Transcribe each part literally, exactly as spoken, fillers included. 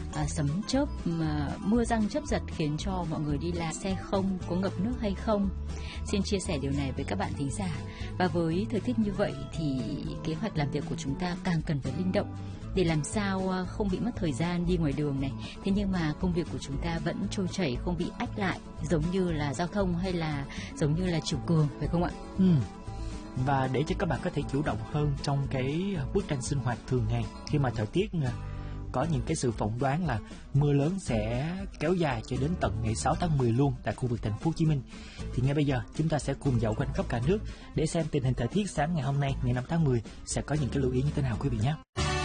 à, sấm chớp, mà mưa giăng chớp giật khiến cho mọi người đi làm xe không, có ngập nước hay không. Xin chia sẻ điều này với các bạn thính giả. Và với thời tiết như vậy thì kế hoạch làm việc của chúng ta càng cần phải linh động để làm sao không bị mất thời gian đi ngoài đường này. Thế nhưng mà công việc của chúng ta vẫn trôi chảy, không bị ách lại giống như là giao thông hay là giống như là chiều cường, phải không ạ? Ừ. Và để cho các bạn có thể chủ động hơn trong cái bức tranh sinh hoạt thường ngày, khi mà thời tiết có những cái sự phỏng đoán là mưa lớn sẽ kéo dài cho đến tận ngày sáu tháng mười luôn tại khu vực thành phố Hồ Chí Minh, thì ngay bây giờ chúng ta sẽ cùng dạo quanh khắp cả nước để xem tình hình thời tiết sáng ngày hôm nay ngày năm tháng mười sẽ có những cái lưu ý như thế nào quý vị nhé.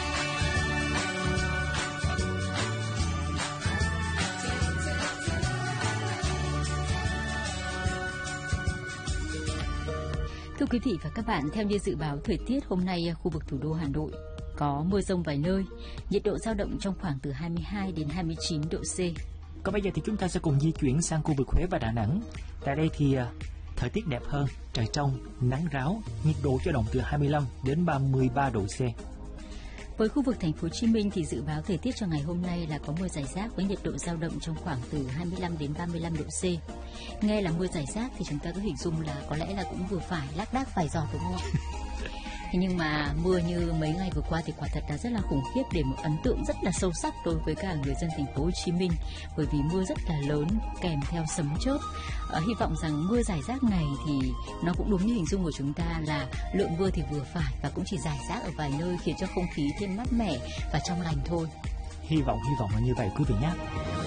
Thưa quý vị và các bạn, theo như dự báo thời tiết hôm nay, khu vực thủ đô Hà Nội có mưa rông vài nơi, nhiệt độ dao động trong khoảng từ hai mươi hai đến hai mươi chín độ C. Còn bây giờ thì chúng ta sẽ cùng di chuyển sang khu vực Huế và Đà Nẵng. Tại đây thì uh, thời tiết đẹp hơn, trời trong, nắng ráo, nhiệt độ dao động từ hai mươi lăm đến ba mươi ba độ C. Với khu vực thành phố Hồ Chí Minh thì dự báo thời tiết cho ngày hôm nay là có mưa rải rác với nhiệt độ dao động trong khoảng từ hai mươi lăm đến ba mươi lăm độ C. Nghe là mưa rải rác thì chúng ta cứ hình dung là có lẽ là cũng vừa phải, lác đác vài giọt, đúng không? Thế nhưng mà mưa như mấy ngày vừa qua thì quả thật là rất là khủng khiếp, để một ấn tượng rất là sâu sắc đối với cả người dân thành phố Hồ Chí Minh, bởi vì mưa rất là lớn kèm theo sấm chớp. À, hy vọng rằng mưa rải rác này thì nó cũng đúng như hình dung của chúng ta là lượng mưa thì vừa phải và cũng chỉ rải rác ở vài nơi, khiến cho không khí thêm mát mẻ và trong lành thôi. Hy vọng hy vọng là như vậy quý vị nhé.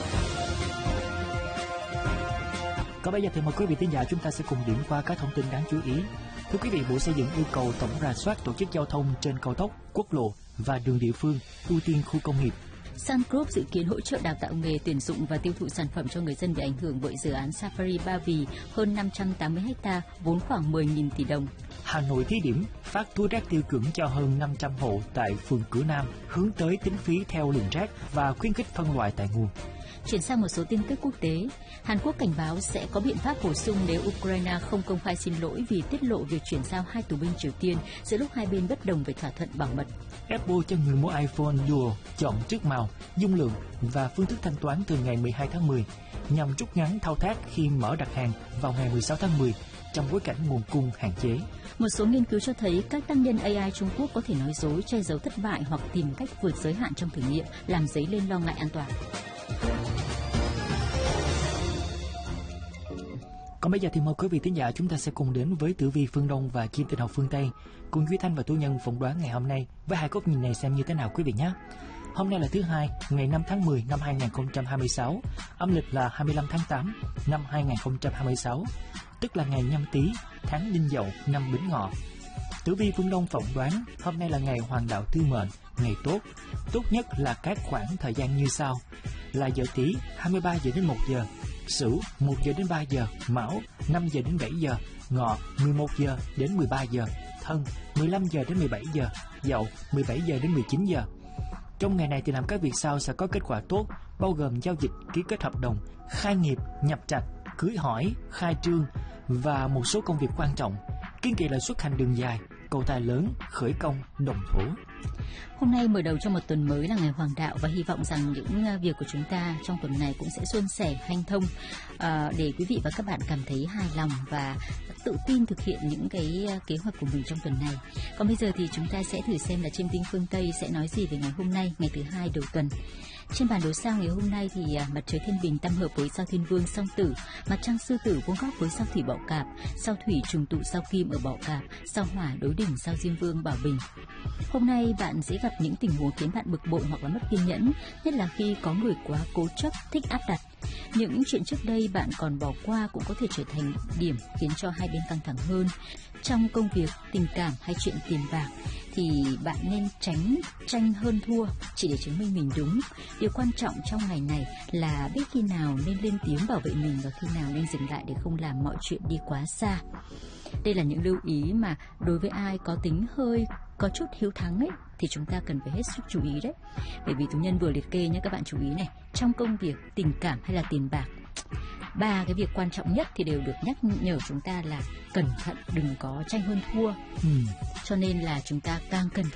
Còn bây giờ thì mời quý vị thính giả chúng ta sẽ cùng điểm qua các thông tin đáng chú ý. Thưa quý vị, Bộ Xây dựng yêu cầu tổng rà soát tổ chức giao thông trên cao tốc, quốc lộ và đường địa phương, ưu tiên khu công nghiệp. Sun Group dự kiến hỗ trợ đào tạo nghề, tuyển dụng và tiêu thụ sản phẩm cho người dân bị ảnh hưởng bởi dự án Safari Ba Vì hơn năm trăm tám mươi ha, vốn khoảng mười nghìn tỷ đồng. Hà Nội thí điểm phát túi rác tiêu chuẩn cho hơn năm trăm hộ tại phường Cửa Nam, hướng tới tính phí theo lượng rác và khuyến khích phân loại tại nguồn. Chuyển sang một số tin tức quốc tế, Hàn Quốc cảnh báo sẽ có biện pháp bổ sung nếu Ukraine không công khai xin lỗi vì tiết lộ việc chuyển giao hai tù binh Triều Tiên giữa lúc hai bên bất đồng về thỏa thuận bảo mật. Apple cho người mua iPhone Duo chọn trước màu, dung lượng và phương thức thanh toán từ ngày mười hai tháng mười nhằm rút ngắn thao tác khi mở đặt hàng vào ngày mười sáu tháng mười trong bối cảnh nguồn cung hạn chế. Một số nghiên cứu cho thấy các tác nhân a i Trung Quốc có thể nói dối, che giấu thất bại hoặc tìm cách vượt giới hạn trong thử nghiệm, làm dấy lên lo ngại an toàn. Còn bây giờ thì mời quý vị thính giả chúng ta sẽ cùng đến với tử vi phương Đông và kim tinh học phương Tây, cùng Duy Thanh và Tú Nhân phỏng đoán ngày hôm nay với hai góc nhìn này xem như thế nào quý vị nhé. Hôm nay là thứ hai, ngày năm tháng mười năm hai nghìn không trăm hai mươi sáu, âm lịch là hai mươi lăm tháng tám năm hai nghìn không trăm hai mươi sáu, tức là ngày Nhâm Tý, tháng Đinh Dậu, năm Bính Ngọ. Tử vi phương Đông phỏng đoán hôm nay là ngày hoàng đạo tư mệnh, ngày tốt. Tốt nhất là các khoảng thời gian như sau: là giờ Tý hai mươi ba giờ đến một giờ, Sửu một giờ đến ba giờ, Mão năm giờ đến bảy giờ, Ngọ mười một giờ đến mười ba giờ, Thân mười lăm giờ đến mười bảy giờ, Dậu mười bảy giờ đến mười chín giờ. Trong ngày này thì làm các việc sau sẽ có kết quả tốt, bao gồm giao dịch, ký kết hợp đồng, khai nghiệp, nhập trạch, cưới hỏi, khai trương và một số công việc quan trọng. Kiên kỵ là xuất hành đường dài, cầu tài lớn, khởi công, đồng thổ. Hôm nay mở đầu cho một tuần mới là ngày hoàng đạo, và hy vọng rằng những việc của chúng ta trong tuần này cũng sẽ suôn sẻ, hanh thông, à, để quý vị và các bạn cảm thấy hài lòng và tự tin thực hiện những cái kế hoạch của mình trong tuần này. Còn bây giờ thì chúng ta sẽ thử xem là chiêm tinh phương Tây sẽ nói gì về ngày hôm nay, ngày thứ hai đầu tuần. Trên bản đồ sao ngày hôm nay thì à, mặt trời Thiên Bình tam hợp với sao Thiên Vương Song Tử, mặt trăng Sư Tử vuông góc với sao Thủy Bậu Cạp, sao Thủy trùng tụ sao Kim ở Bậu Cạp, sao Hỏa đối đỉnh sao Diêm Vương Bảo Bình. Hôm nay bạn sẽ gặp những tình huống khiến bạn bực bội hoặc là mất kiên nhẫn, nhất là khi có người quá cố chấp, thích áp đặt. Những chuyện trước đây bạn còn bỏ qua cũng có thể trở thành điểm khiến cho hai bên căng thẳng hơn. Trong công việc, tình cảm hay chuyện tiền bạc thì bạn nên tránh tranh hơn thua chỉ để chứng minh mình đúng. Điều quan trọng trong ngày này là biết khi nào nên lên tiếng bảo vệ mình và khi nào nên dừng lại để không làm mọi chuyện đi quá xa. Đây là những lưu ý mà đối với ai có tính hơi có chút hiếu thắng ấy thì chúng ta cần phải hết sức chú ý đấy. Bởi vì Tú Nhân vừa liệt kê nhé, các bạn chú ý này, trong công việc, tình cảm hay là tiền bạc, ba cái việc quan trọng nhất thì đều được nhắc nhở chúng ta là cẩn thận, đừng có tranh hơn thua. Ừ. Cho nên là chúng ta càng cần phải